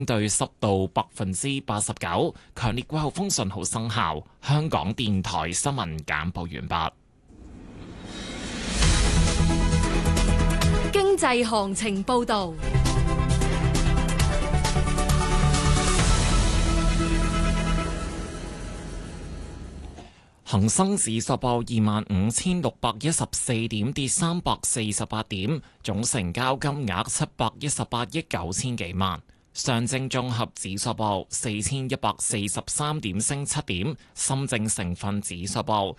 對濕度89%，強烈季候風信號生效。香港電台新聞簡報完畢。 經濟行情報導。 恒生指數報25,614點，跌348點，總成交金額718億9千幾萬。上證綜合指數報4143點，升7點。深證成分指數報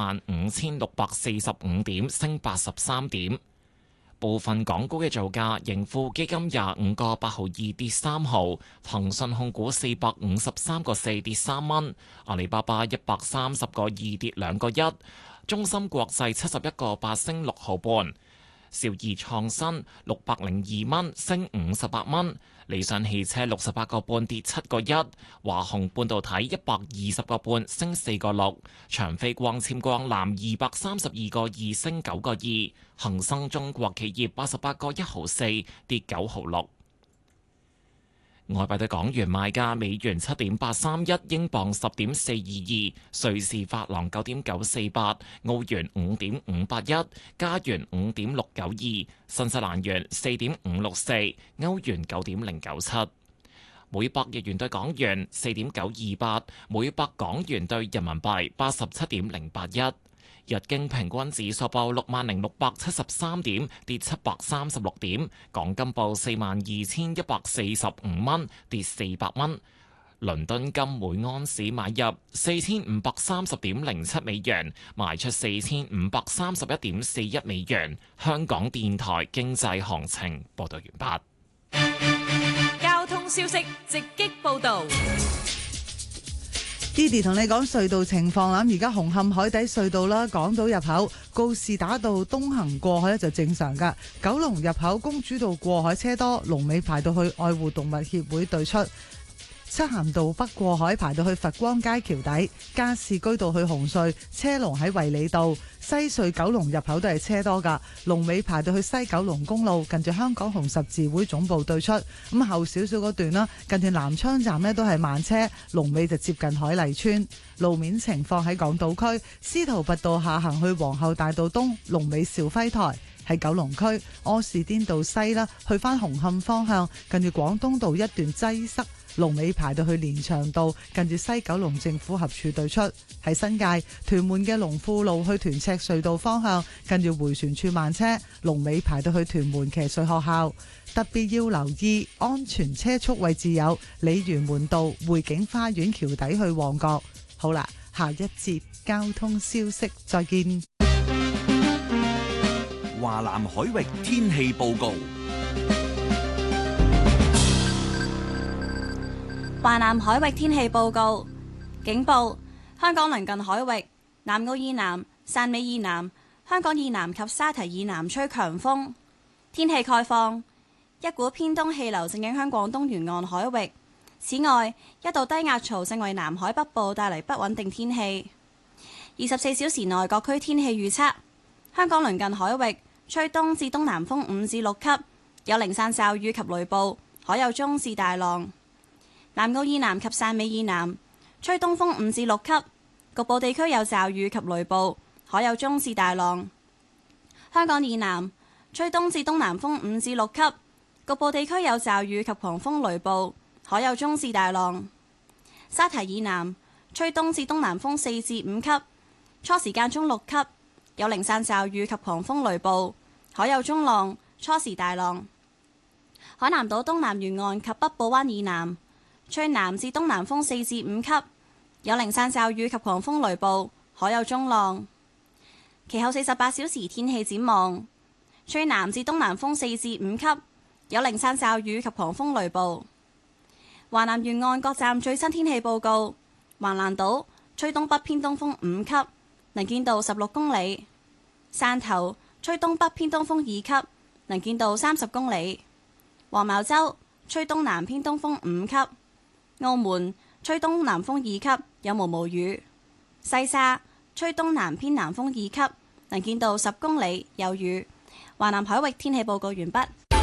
15,645點，升83點。部分港股嘅造價，盈富基金25個8毫2跌3毫，騰訊控股453個4跌3蚊，阿里巴巴130個2跌2個1，中芯國際71個8升6毫半，兆易創新602蚊升58蚊，理想汽車68個半跌7個1，華虹半導體120個半升4個6，長飛光纖光纜232個2升9個2，恒生中國企業88個1毫4跌9毫6。外幣對港元賣價：美元7.831，英鎊10.422，瑞士法郎9.948，澳元5.581，加元5.692，新西蘭元4.564，歐元9.097。每百日元對港元4.928，每百港元對人民幣87.081。日經平均指數報60,673點，跌736點。港金報42,145蚊，跌400蚊。倫敦金每安士買入4,530.07美元，賣出4,531.41美元。香港電台經濟行情報道完畢。交通消息直擊報道。 Didi 同你講隧道情況啦，而家紅磡海底隧道啦，港島入口告士打道東行過海咧就正常噶，九龍入口公主道過海車多，龍尾排到去愛護動物協會對出。漆咸道北過海排到去佛光街橋底，加士居道去紅隧車龍喺衛理道，西隧九龍入口都係車多噶，龍尾排到去西九龍公路近住香港紅十字會總部對出。咁後少少嗰段啦，近住南昌站呢都係慢車，龍尾就接近海麗村。路面情況喺港島區，司徒拔道下行去皇后大道東，龍尾兆輝台。喺九龍區柯士甸道西啦，去返紅磡方向，近住廣東道一段擠塞，龍尾排到去連翔道，近住西九龍政府合署對出。喺新界屯門嘅龍富路去屯赤隧道方向，近住迴旋處慢車，龍尾排到去屯門騎術學校。特別要留意安全車速位置有鯉魚門道匯景花園橋底去旺角。好啦，下一節交通消息再見。 華南海域天氣報告。 華南海域天氣報告，警報：香港鄰近海域、南澳以南、汕尾以南、香港以南及沙堤以南吹強風。天氣概況：一股偏東氣流正影響廣東沿岸海域。此外，一道低壓槽正為南海北部帶嚟不穩定天氣。24小時內各區天氣預測：香港鄰近海域吹東至東南風5至6級，有零散驟雨及雷暴，海有中至大浪。南澳以南及汕尾以南吹東風5至6級，局部地區有驟雨及雷暴，海有中至大浪。香港以南吹東至東南風5至6級，局部地區有驟雨及狂風雷暴，海有中至大浪。沙堤以南吹東至東南風4至5級，初時間中6級，有零散驟雨及狂風雷暴，海有中浪，初時大浪。海南島東南沿岸及北部灣以南吹南至東南風4至5級，有零散驟雨及狂風雷暴，海有中浪。其後48小時天氣展望：吹南至東南風4至5級，有零散驟雨及狂風雷暴。華南沿岸各站最新天氣報告：橫瀾島吹東北偏東風5級，能見度16公里；汕頭吹東北偏東風2級，能見度30公里；黃茅洲吹東南偏東風5級；澳門吹東南風2級，有毛毛雨；西沙吹東南偏南風2級，能見度10公里，有雨。華南海域天氣報告完畢。